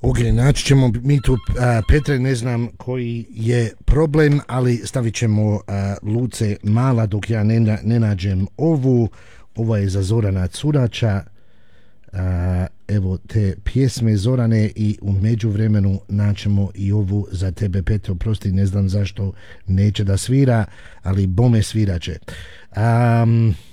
Ok, naći ćemo mi tu, Petre, ne znam koji je problem, ali stavit ćemo Luce Mala dok ja ne nađem ovu. Ova je za Zorana Curača. Evo te pjesme Zorane i u međuvremenu naćemo i ovu za tebe, Petro. Prosti, ne znam zašto neće da svira, ali bome sviraće.